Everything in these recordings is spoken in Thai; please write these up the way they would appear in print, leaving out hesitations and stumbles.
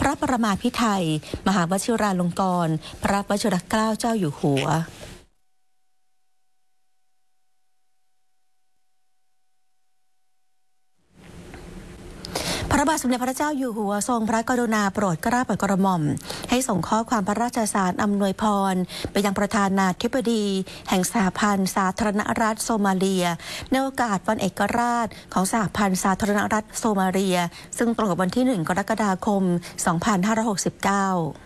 ระประมาภิไธยมหาวชิราลงกรณ์พระวชิรเกล้าเจ้าอยู่หัวพระบาทสมเด็จพระเจ้าอยู่หัวทรงพระกรุณาโปรดเกล้าโปรดกระหม่อมให้ส่งข้อความพระราชสารอำนวยพรไปยังประธานาธิบดีแห่งสหพันธ์สาธารณรัฐโซมาเลียในโอกาสวันเอกราชของสหพันธ์สาธารณรัฐโซมาเลียซึ่งตรงกับวันที่ 1 กรกฎาคม 2569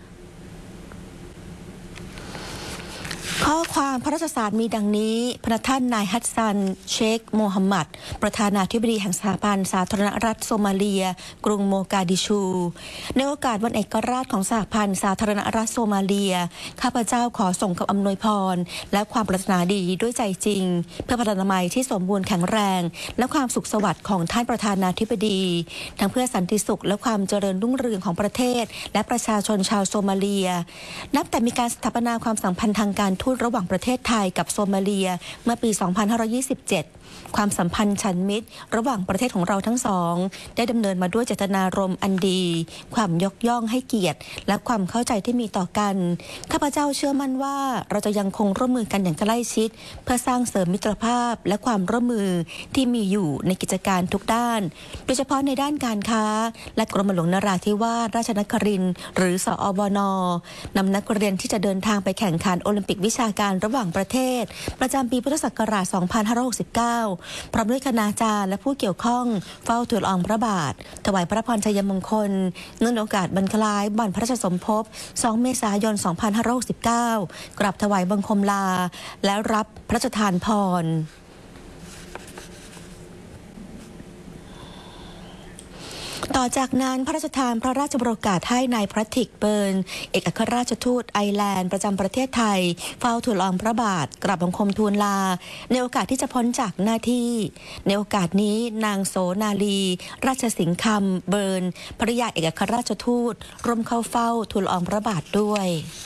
ข้อความพระราชสารมีดังนี้พระท่านนายฮัสซันเชคโมฮัมหมัดประธานาธิบดีแห่งสหพันธ์สาธารณรัฐโซมาเลียกรุงโมกาดิชูในโอกาสวันเอกราชของสหพันธ์สาธารณรัฐโซมาเลียข้าพเจ้าขอส่งคำอำนวยพรและความปรารถนาดีด้วยใจจริงเพื่อพระนามัยที่สมบูรณ์แข็งแรงและความสุขสวัสดิ์ของท่านประธานาธิบดีทั้งเพื่อสันติสุขและความเจริญรุ่งเรืองของประเทศและประชาชนชาวโซมาเลียนับแต่มีการสถาปนาความสัมพันธ์ทางการทูตระหว่างประเทศไทยกับโซมาเลียเมื่อปี 2527 ความสัมพันธ์ฉันมิตรระหว่างประเทศของเราทั้งสองได้ดำเนินมาด้วยเจตนารมณ์อันดีความยกย่องให้เกียรติและความเข้าใจที่มีต่อกันข้าพเจ้าเชื่อมั่นว่าเราจะยังคงร่วมมือกันอย่างใกล้ชิดเพื่อสร้างเสริมมิตรภาพและความร่วมมือที่มีอยู่ในกิจการทุกด้านโดยเฉพาะในด้านการค้าและกรมหลวงนราธิวาสราชนครินทร์หรือสอวนนำนักเรียนที่จะเดินทางไปแข่งขันโอลิมปิกวิชาการระหว่างประเทศประจำปีพุทธศักราช 2569 พร้อมด้วยคณาจารย์และผู้เกี่ยวข้องเฝ้าทูลละอองพระบาทถวายพระพรชัยมงคลเนื่องในโอกาสบรรคล้ายวันพระราชสมภพ 2 เมษายน 2569 กราบถวายบังคมลาและรับพระราชทานพรต่อจากนั้นพระราชทานพระราชโอกาสให้นายพระทิกเบิร์นเอกอัครราชทูตไอร์แลนด์ประจำประเทศไทยเฝ้าทูลละอองพระบาทกราบบังคมทูลลาในโอกาสที่จะพ้นจากหน้าที่ในโอกาสนี้นางโสนาลีราชสิงคำเบิร์นภริยาเอกอัครราชทูตร่วมเข้าเฝ้าทูลละอองพระบาทด้วย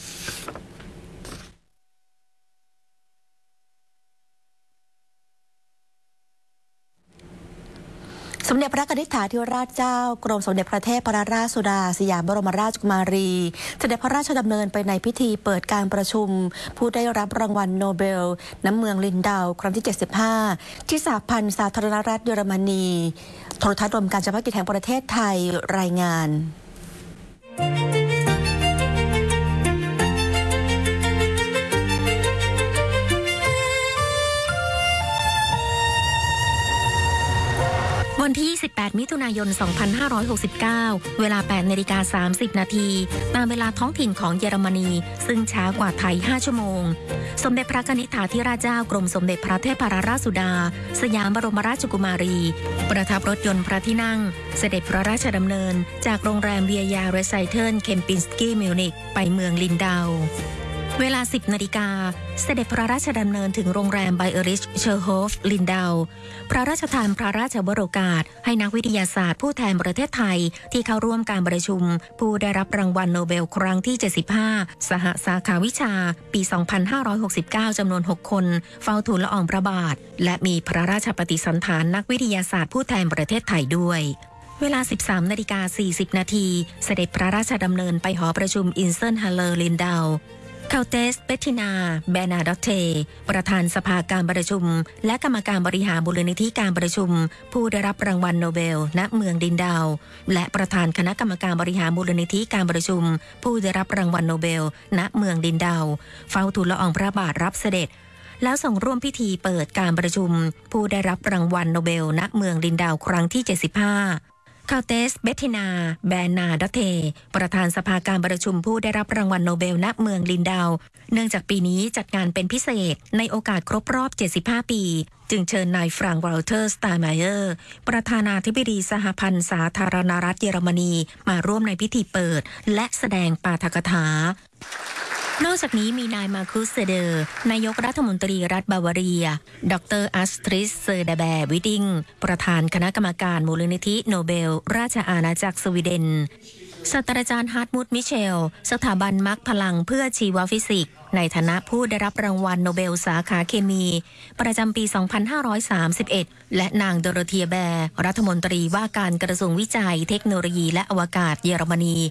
สมเด็จพระนิธิถาธิราชเจ้ากรมสมเด็จพระเทพรัตนราชสุดาสยามบรมราชกุมารีเสด็จพระราชดำเนินไปในพิธีเปิดการประชุมผู้ได้รับรางวัลโนเบลน้ำเมืองลินดาวครั้งที่ 75 ที่สหพันธ์สาธารณรัฐเยอรมนีโทรทัศน์รวมการเฉพาะกิจแห่งประเทศไทยรายงานวันที่ 28 มิถุนายน 2569 เวลา 8:30 นาทีตามเวลาท้องถิ่นของเยอรมนีซึ่งช้ากว่าไทย 5 ชั่วโมงสมเด็จพระนิธิถาธิราชเจ้ากรมสมเด็จพระเทพรัตนราชสุดาสยามบรมราชกุมารีประทับรถยนต์พระที่นั่งเสด็จพระราชดำเนินจากโรงแรมเวียยาเรไซเทิลเคมปินสกี้มิวนิกไปเมืองลินดาวเวลา 10 นาฬิกาเสด็จพระราชดำเนินถึงโรงแรมไบเอริชเชอร์โฮฟลินดาวพระราชทานพระราชวโรกาสให้นักวิทยาศาสตร์ผู้แทนประเทศไทยที่เข้าร่วมการประชุมผู้ได้รับรางวัลโนเบลครั้งที่ 75 สหสาขาวิชาปี 2569 จำนวน 6 คนเฝ้าทูลละอองพระบาทและมีพระราชปฏิสันถานนักวิทยาศาสตร์ผู้แทนประเทศไทยด้วยเวลา 13:40 นาทีเสด็จพระราชดำเนินไปหอประชุมอินเซนฮัลเลอร์ลินดาวคาเตสเบตตินาแบนาดอตเทประธานสภาการประชุมและกรรมการบริหารมูลนิธิการประชุมผู้ได้รับรางวัลโนเบลณเมืองลินดาวและประธานคณะกรรมการบริหารมูลนิธิการประชุมผู้ได้รับรางวัลโนเบลณเมืองลินดาวเฝ้าทูลละอองพระบาทรับเสด็จแล้วส่งร่วมพิธีเปิดการประชุมผู้ได้รับรางวัลโนเบลณเมืองลินดาวครั้งที่ 75คาเตสเบตตินาแบนาดอเทประธานสภาการประชุมผู้ได้รับรางวัลโนเบลณเมืองลินดาวเนื่องจากปีนี้จัดงานเป็นพิเศษในโอกาสครบรอบ 75 ปีจึงเชิญนายฟรังก์ วอลเตอร์ สไตน์ไมเออร์ประธานาธิบดีสหพันธ์สาธารณรัฐเยอรมนีมาร่วมในพิธีเปิดและแสดงปาฐกถานอกจากนี้มีนายมาคุสเซเดอร์นายกรัฐมนตรีรัฐบาวาเรียดรอัสทริสเซอร์เดแบร์วิดิงประธานคณะกรรมการมูลนิธิโนเบลราชอาณาจักรสวีเดนศาสตราจารย์ฮาร์ทมุตมิเชลสถาบันมักพลังเพื่อชีวฟิสิกส์ในฐานะผู้ได้รับรางวัลโนเบลสาขาเคมีประจำปี 2531 และนางโดโรเธียแบร์รัฐมนตรีว่าการกระทรวงวิจัยเทคโนโลยีและอวกาศเยอรมนี